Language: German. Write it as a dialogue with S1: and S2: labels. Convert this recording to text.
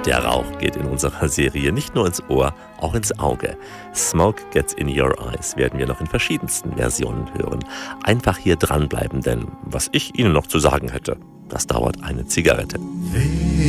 S1: Der Rauch geht in unserer Serie nicht nur ins Ohr, auch ins Auge. Smoke Gets in Your Eyes werden wir noch in verschiedensten Versionen hören. Einfach hier dranbleiben, denn was ich Ihnen noch zu sagen hätte, das dauert eine Zigarette.